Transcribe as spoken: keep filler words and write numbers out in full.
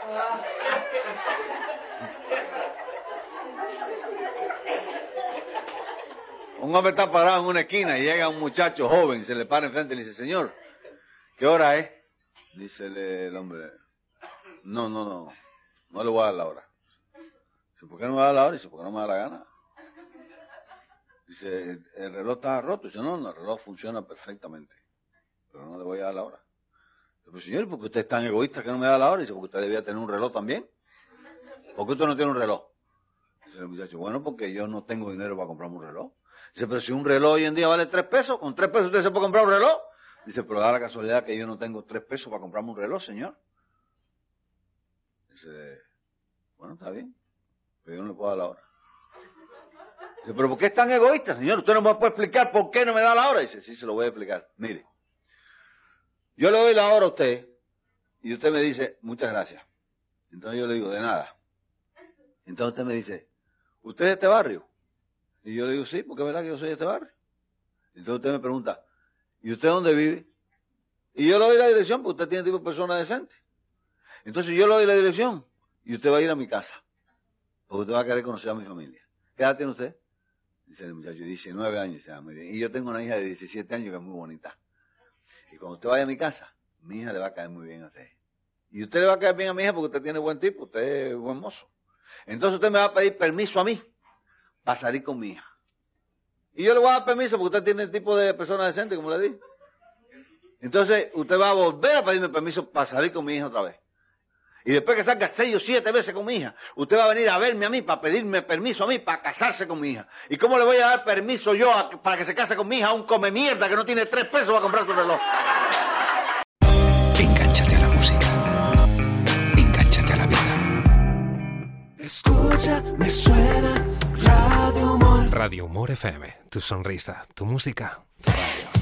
Un hombre está parado en una esquina y llega un muchacho joven, se le para enfrente y le dice, señor, ¿qué hora es? Dice el hombre, no, no, no, no le voy a dar la hora. Dice, ¿por qué no me va a dar la hora? Dice, porque no me da la gana. Dice, el reloj está roto. Dice, no, no, el reloj funciona perfectamente, pero no le voy a dar la hora. Dice, pues señor, ¿por qué usted es tan egoísta que no me da la hora? Dice, porque usted debía tener un reloj también. ¿Por qué usted no tiene un reloj? Dice el muchacho, bueno, porque yo no tengo dinero para comprarme un reloj. Dice, pero si un reloj hoy en día vale tres pesos, ¿con tres pesos usted se puede comprar un reloj? Dice, pero da la casualidad que yo no tengo tres pesos para comprarme un reloj, señor. Dice, bueno, está bien, pero yo no le puedo dar la hora. Dice, pero ¿por qué es tan egoísta, señor? Usted no me puede explicar por qué no me da la hora. Dice, sí, se lo voy a explicar. Mire, yo le doy la hora a usted y usted me dice, muchas gracias. Entonces yo le digo, de nada. Entonces usted me dice, ¿usted es de este barrio? Y yo le digo, sí, porque es verdad que yo soy de este barrio. Entonces usted me pregunta, ¿y usted dónde vive? Y yo le doy la dirección, porque usted tiene tipo de persona decente. Entonces yo le doy la dirección y usted va a ir a mi casa, porque usted va a querer conocer a mi familia. ¿Qué edad tiene usted? Dice el muchacho, diecinueve años. Dice, ah, muy bien. Y yo tengo una hija de diecisiete años que es muy bonita. Y cuando usted vaya a mi casa, mi hija le va a caer muy bien a usted. Y usted le va a caer bien a mi hija porque usted tiene buen tipo, usted es buen mozo. Entonces usted me va a pedir permiso a mí para salir con mi hija. Y yo le voy a dar permiso porque usted tiene el tipo de persona decente, como le dije. Entonces usted va a volver a pedirme permiso para salir con mi hija otra vez. Y después que salga seis o siete veces con mi hija, usted va a venir a verme a mí para pedirme permiso a mí para casarse con mi hija. ¿Y cómo le voy a dar permiso yo a, para que se case con mi hija a un come mierda que no tiene tres pesos para comprar su reloj? Engánchate a la música. Engánchate a la vida. Escucha, me suena Radio Humor. Radio Humor F M. Tu sonrisa, tu música, tu radio.